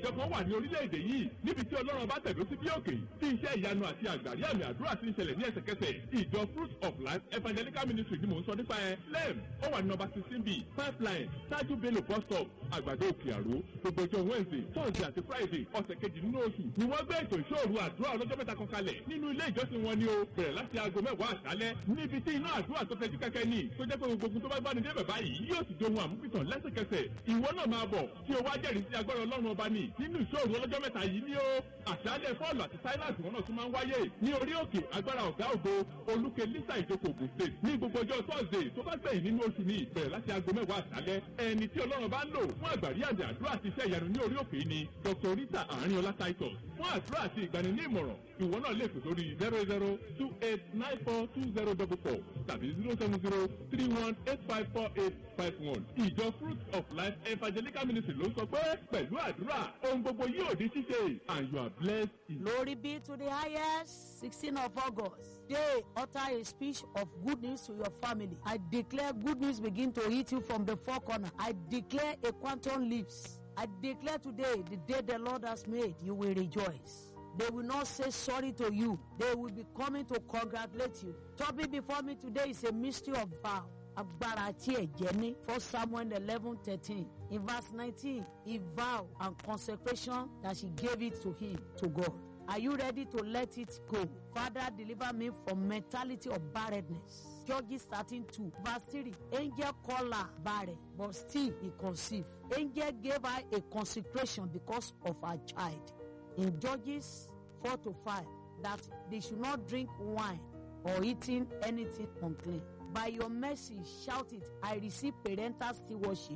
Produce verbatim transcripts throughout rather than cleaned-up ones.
ìjọ kan wà ní orílẹ̀-èdè yìí níbi tí ọlọ́run bá tẹ̀dó sí bí òkè tí iṣẹ́ ìyanu àti àgbàrí àmì àdúrà ti ń ṣẹlẹ̀ ní ẹsẹ̀kẹsẹ̀ ìjọ Fruit of Life Evangelical Ministry ni mò ń sọ nípa ẹ lẹ́m ó wà ní nọ́mbà sixteen b pipeline ṣáájú bello bus stop àgbàdo òkè àró gbogbo ọjọ́ Wednesday Thursday àti Friday ọ̀sẹ̀ kejì nínú oṣù ni wọ́n gbé ètò ìṣòro àdúrà ọlọ́jọ́ mẹ́ta kan kalẹ̀ nínú ilé ìjọsìn wọn ni o bẹ̀rẹ̀ láti aago mẹ́wàá àṣálẹ́ níbi tí iná àdúrà tó fẹjú kẹ́kẹ́ ní tó jẹ́ pé gbogbo ogun tó bá gbani dé bàbá yìí yóò sì dohun àmúpìtàn lẹ́sẹ̀kẹsẹ̀ ìwọ náà máa bọ̀ tí o wá jẹ́rìí sí agbára ọlọ́run ọba ní nínú ìṣòro ọlọ́jọ́ mẹ́ta yìí ni ó àṣálẹ́ Paul àti Silas wọn náà tún máa ń wáyé ní orí òkè agbára ọ̀gá ògo olùkẹ́ lisa ìjókòó Ògùn state ní gbogbo ọjọ́ Thursday tó bá gbẹ̀yìn nínú oṣù ní ìbẹ̀rẹ̀ láti aago mẹ́wàá àṣálẹ́ ẹni tí ọlọ́run bá ń lò fún àgbàrí àmì àdúrà àti iṣẹ́ ìyanu ní orí òkè ni Dr Rita Àrínọlá Titus fún àdúrà àti ìgbani ní ìmọ̀ràn ìwọ náà lè pè sórí zero zero two eight nine four two zero double four tàbí zero seven zero three one eight five four eight five one ìjọ Fruit of Life Evangelical Ministry ló sọ pé pẹ̀lú àdúrà ohun gbogbo yóò di ṣíṣe and you are blessed. Glory be to the highest. sixteenth of August, day utter a speech of good news to your family. I declare good news begin to hit you from the four corners. I declare a quantum leaps. I declare today, the day the Lord has made, you will rejoice. They will not say sorry to you. They will be coming to congratulate you. Topic before me today is a mystery of vow. Agbára tí ẹ̀jẹ̀ ní. First Samuel eleven thirteen. In verse nineteen, he vowed and consecration that she gave it to him, to God. Are you ready to let it go? Father, deliver me from mentality of barrenness. Judges thirteen two. Verse three. Angel called her barren, but still he conceived. Angel gave her a consecration because of her child. In Judges four to five, that they should not drink wine or eating anything unclean. By your mercy, shout it, I receive parental stewardship.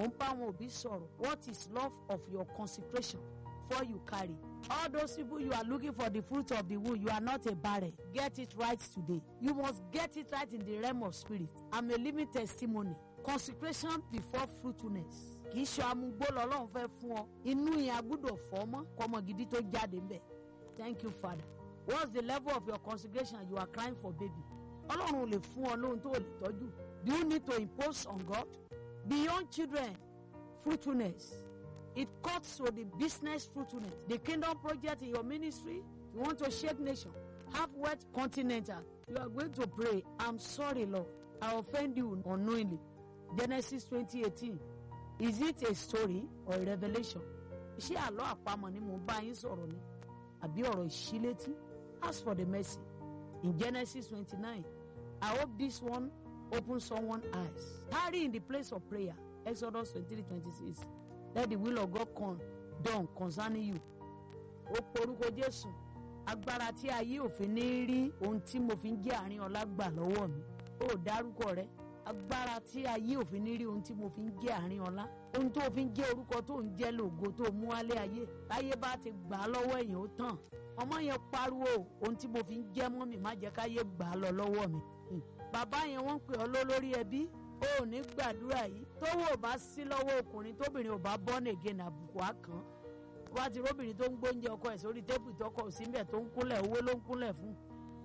What is love of your consecration? For you carry. All those people you are looking for the fruit of the womb, you are not a barren. Get it right today. You must get it right in the realm of spirit. I'm a living testimony. Consecration before fruitfulness. Kì í ṣe amúgbó lọ́lọ́run fẹ́ fún ọ. Inú yẹn agbọ́dọ̀ fọ́ mọ́ kọ́mọ gidi tó jáde ńbẹ̀. Thank you, Father. What's the level of your consecration? You are crying for baby. Ọlọ́run lè fún ọ lóhun tó lè tọ́jú. Do you need to impose on God? Beyond children, fruitfulness. It cuts to the business fruitfulness. The kingdom project in your ministry, you want to shake nation, have wet continental. You are going to pray, I'm sorry, Lord. I offend you unknowingly. Genesis twenty eighteen. Is it a story or a revelation? Ṣé àlọ́ àpamọ̀ ni mo bá yín sọ̀rọ̀ ni? Àbí ọ̀rọ̀ ìṣílétí? Ask for the mercy. In Genesis twenty-nine, I hope this one opens someone's eyes. Tarry in the place of prayer. Exodus twenty-three twenty-six. Let the will of God come done concerning you. Ó porúkọ Jésù. Agbára tí ayé òfin ní rí ohun tí mo fi ń jẹ́ àárín ọlá gbà lọ́wọ́ mi. Ó dárúkọ rẹ̀. Agbára tí ayé òfin ní rí ohun tí mo fi ń jẹ́ àárín ọlá. Ohun tó fi ń jẹ́ orúkọ tó ń jẹ́ lògo tó mú wálé ayé. Táyé bá ti gbà á lọ́wọ́ èèyàn ó tàn. Ọmọ yẹn pariwo ohun tí mo fi ń jẹ́ mọ́ mi má jẹ́ káyé gbà á lọ lọ́wọ́ mi. Bàbá yẹn wọ́n ń pè ọ́ lólórí ẹbí. Ó ò ní gbàdúrà yìí. Tówó ò bá sí lọ́wọ́ ọkùnrin tóbìnrin ò bá born again àbùkù á kàn. Wá ti róbìnrin tó ń gbóúnjẹ ọkọ ẹ̀ sórí tébù tọkọ síbẹ̀ tó ń kúnlẹ̀ owó ló ń kúnlẹ̀ fún.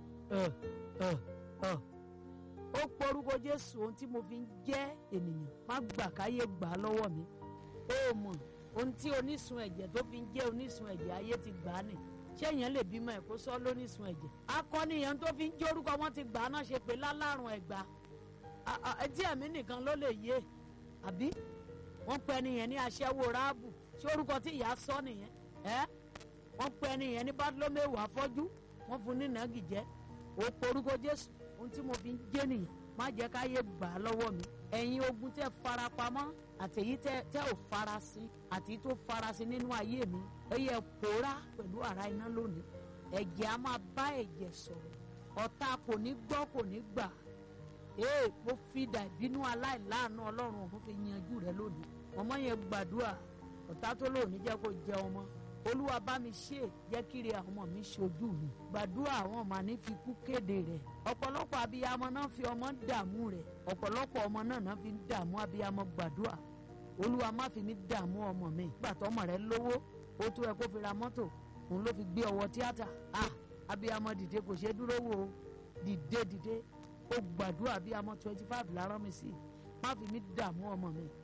Ó porúkọ Jésù ohun tí mo fi ń jẹ́ ènìyàn má gbà káyé gbà á lọ́wọ́ mi. Ó mọ̀ ohun tí onísun ẹ̀jẹ̀ tó fi ń jẹ́ onísun ẹ̀jẹ̀ ayé ti gbà á nì. Ṣé èèyàn lè bímọ ẹ̀ kó sọ lónísun ẹ̀jẹ̀? Akọni yẹn tó fi ń jẹ́ orúkọ wọn ti gbà á náà ṣe pé lálárùn ẹ̀gbà. Ẹtí ẹ̀mí nìkan ló lè yé àbí wọ́n pe ẹni yẹn ní aṣẹ́wó ráàbù ṣé orúkọ tí ìyá sọ nìyẹn ẹ́ wọ́n pe ẹni yẹn ní bádlómẹ́wò afọ́jú wọ́n fún ní nàgìjẹ́ ó porúkọ Jésù ohun tí mo fi ń jẹ́ nìyẹn má jẹ́ káyé gbà á lọ́wọ́ mi ẹ̀yin ogun tẹ́ farapamọ́ àtẹ̀yí tẹ́ ò farasin àti tó farasin nínú ayé mi ẹ yẹ pòórá pẹ̀lú àrá iná lónìí ẹ̀jẹ̀ á máa bá ẹ̀jẹ̀ sọ̀rọ̀ ọ̀tá kò ní gbọ́ kò ní gbà ee mo fi dà ìbínú aláìláàánú Ọlọ́run òun fi yanjú rẹ lónìí ọmọ yẹn gbàdúrà ọ̀tá tó lónìí jẹ́ kó jẹ ọmọ Olúwa bá mi ṣe jẹ́ kíre àwọn ọmọ mi ṣojú mi gbàdúrà àwọn ọmọ ní fi kú kéde rẹ̀ ọ̀pọ̀lọpọ̀ abiyamọ náà fi ọmọ dààmú rẹ̀ ọ̀pọ̀lọpọ̀ ọmọ náà náà fi dààmú abiyamọ gbàdúrà Olúwa má fi mi dààmú ọmọ mi gbàtọ́ ọmọ rẹ lówó ó tó ẹ kó fi ra mọ́tò òun ló fi gbé ọwọ́ tíátà ah abiyamọ dìde kò ṣe dúró wò ó dìde dìde ó gbàdúrà abiyamọ twenty five lára mi sí má fi mi dààmú ọmọ mi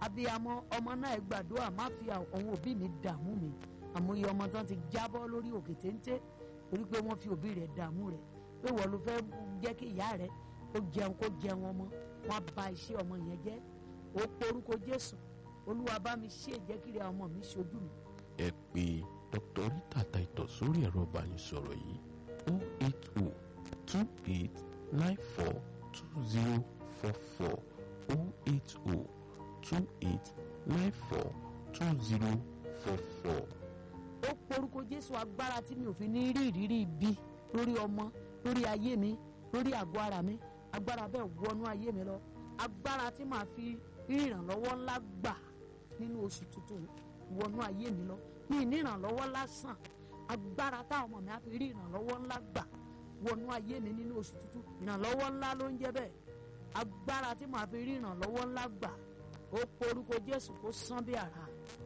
abiyamọ ọmọ náà gbàdúrà má fi àwọn òbí mi dààmú mi. Àmúyẹ ọmọ tán ti jábọ́ lórí òkè téńté torí pé wọ́n fi òbí rẹ̀ dààmú rẹ̀ pé wọ́n ló fẹ́ jẹ́ kí ìyá rẹ̀ kó jẹun kó jẹun ọmọ, wọ́n bà iṣẹ́ ọmọ yẹn jẹ́. Ó porúkọ Jésù, Olúwa bá mi ṣe ìjẹ́kiri àwọn ọmọ mi ṣojú mi. Ẹ pè Dr. Rita Titus sórí ẹ̀rọ ìbánisọ̀rọ̀ yìí o eight o two eight nine four two zero four four o eight o two eight nine four two zero four four. Ó porúkọ Jésù, agbára tí mi ò fi ní rí ìrírí ibi lórí ọmọ, lórí ayé mi, lórí àgọ́ ara mi, agbára bẹ́ẹ̀ wọnú ayé mi lọ. Agbára tí màá fi rí ìrànlọ́wọ́ ńlá gbà nínú oṣù tuntun wọnú ayé mi lọ. Mi ní ìrànlọ́wọ́ lásán, agbára táwọn ọmọ mi á fi rí ìrànlọ́wọ́ ńlá gbà wọnú ayé mi nínú oṣù tuntun. Ìrànlọ́wọ́ ńlá ló ń jẹ́ bẹ́ẹ̀. Agbára tí màá fi rí ìrànlọ́wọ́ ńlá gbà, ó porúkọ Jésù kó sán bí àrá.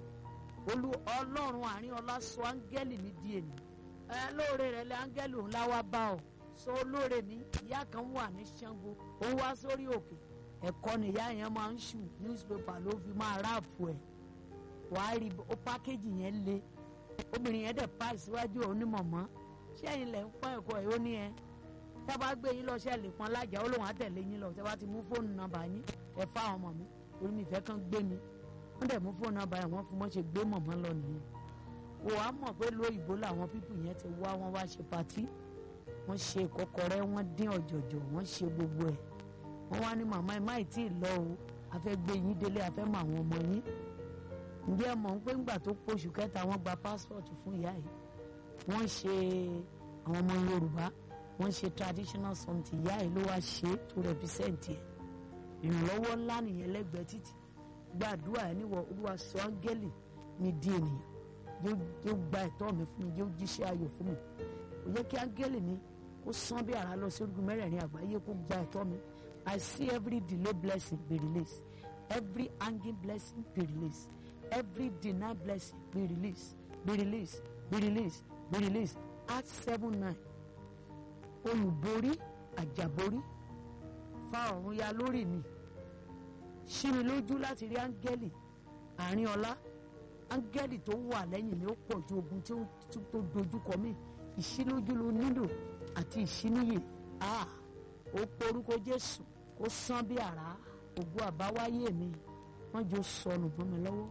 Olú Ọlọ́run àárín ọlá sọ áńgẹ́lì mi di ènìyàn. Ẹ lóore rẹ̀ lé áńgẹ́lì òun láwá bá ọ. Sọ olóore mi, ìyá kan wà ní Ṣàngó, ó wá sórí òkè. Ẹ̀kọ́ ni ìyá yẹn máa ń ṣù, newspaper ló fi máa ráàpù ẹ̀. Wàá rí ó pákéjì yẹn le. Obìnrin yẹn dẹ̀ pa ìsíwájú òun ní mọ̀mọ́. Ṣé ẹ̀yin lẹ̀ ń pọ́n ẹ̀kọ́ ẹ̀ ó ní ẹ? Tẹ́ bá gbé yín lọ ṣẹ́ lè pọn lájà, ó lóun á tẹ̀lé yín lọ. Tẹ́ bá ti mú fóònù nọ́mbà yín, ẹ fá ọmọ mi. Orí mi ìfẹ́ kan gbé mi. Wọ́n dẹ̀ mú fóònù nọ́mbà yẹn, wọ́n fún mọ́ ṣe gbé mọ̀mọ́ lọ nìyẹn. Wò á mọ̀ pé lóyìnbó làwọn pípù yẹn ti wá, wọ́n wá ṣe patí. Wọ́n ṣe ìkọ́kọrẹ́, wọ́n dín ọ̀jọ̀jọ̀, wọ́n ṣe gbogbo ẹ̀. Wọ́n wá ní màmá ẹ má ì tí ì lọ o, a fẹ́ gbé yín délé, a fẹ́ mọ àwọn ọmọ yín. Ǹjẹ́ ẹ mọ̀ pé ńgbà tó pọ̀ṣù kẹta wọ́n gba pásítọ̀tù fún ìyá yìí. Wọ́n ṣe àwọn ọmọ Yorùbá, wọ́n ṣe traditional something, ìyá yìí ló wá ṣe tó represent ẹ̀. Ìrànlọ́wọ́ ńlá nìyẹn lẹ́gbẹ̀ẹ́ títì. Gbàdúrà ẹ̀ níwọ̀ Olúwa sọ áńgẹ́lì mi di ènìyàn. Yóò gba ẹ̀tọ́ mi fún mi, yóò jíṣẹ́ ayọ̀ fún mi. Kò yẹ kí áńgẹ́lì mi kó sán bí àrá lọ sí orígun mẹ́rẹ̀ẹ̀rin àgbáyé kó gba ẹ̀tọ́ mi. I see every delay blessing be released. Every hanging blessing be released. Every denied blessing be released. Be released. Be released. Be released. Acts seven nine. Olùborí àjàborí fa ọ̀run ya lórí mi. Ṣí mi lójú láti rí áńgẹ́lì àárín ọlá. Áńgẹ́lì tó wà lẹ́yìn mi ó pọ̀ ju ogun tí ó tó dojúkọ mi. Ìṣílójú ló nílò àti ìṣíníyè. Ah! Ó porúkọ Jésù kó sán bí àrá. Ògo àbáwáyé mi wọ́n jọ sọnù fún mi lọ́wọ́.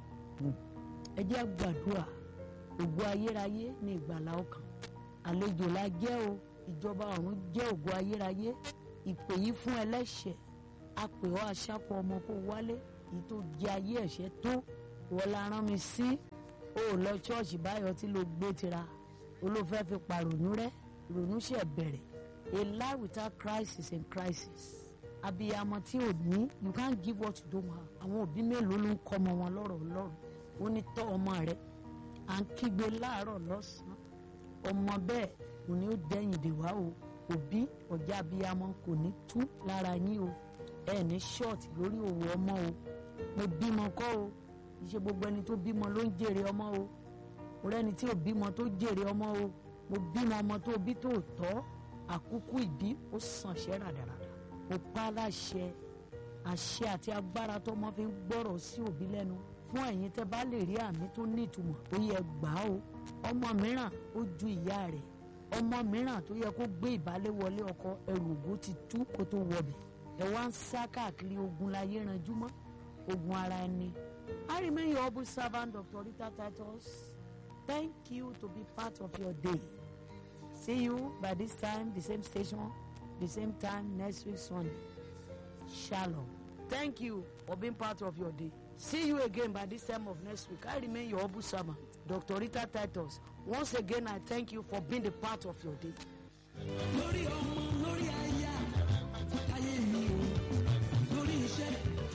Ẹ jẹ́ gbàdúrà. Ògo ayérayé ní ìgbàlà ọkàn. Àlejò la jẹ́ o, ìjọba ọ̀run jẹ́ ògo ayérayé. Ìpè yìí fún ẹlẹ́ṣẹ̀, a pè ọ́ aṣáko ọmọ kó wálé. Èyí tó jẹ ayé ẹ̀ṣẹ̀ tó wọ́n la rán mi sí. O ò lọ ṣọ́ọ̀ṣì báyọ̀ tí ló gbé tira. Olófẹ́ fi pàrònú rẹ́, ìrònú ṣẹ̀ bẹ̀rẹ̀. A life without Christ is in crisis. Abiyamọ tí ò ní, you can't give what you don't have. Àwọn òbí mélòó ló ń kọ́ ọmọ wọn lọ́rọ̀ Ọlọ́run? Ó ní tọ́ ọmọ rẹ̀, à ń kígbe láàárọ̀ lọ́sàn-án. Ọmọ bẹ́ẹ̀ kò ní ó dẹ́yìn dè wá o. Òbí ọ̀já abiyamọ kò ní tú lára yín o. Ẹ ní ṣọ́ọ̀tì lórí òwò ọmọ o. Mo bímọ kọ́ o. Ìṣe gbogbo ẹni tó bímọ ló ń jèrè ọmọ o. Ọ̀rẹ́ ẹni tí ò bímọ tó jèrè ọmọ o. Mo bímọ ọmọ tó bí tó tọ́. Àkúkú ìbí ó sàn ṣẹ́ ràdàràdà. Mo pa láṣẹ àṣẹ àti agbára tó mọ́ fi ń gbọ́rọ̀ sí òbí lẹ́nu. Fún ẹ̀yin tẹ́ bá lè rí àmì tó ní ìtumọ̀, ó yẹ gbà á o. Ọmọ mìíràn ó ju ìyá rẹ̀. Ọmọ mìíràn tó yẹ kó gbé ìbálé wọlé ọkọ, ẹrù ògo ti tú kó tó wọbẹ̀. Ẹ wá ń sá káàkiri ogun láyé ranjú mọ́, ogun ara ẹni. I remain your humble servant, Doctor Rita Titus. Thank you to be part of your day. See you by this time, the same station, the same time next week Sunday. Shalom. Thank you for being part of your day. See you again by this time of next week. I remain your humble servant, Doctor Rita Titus. Once again, I thank you for being a part of your day. Lórí ọmọ, lórí aya, ayé mi o, lórí iṣẹ́.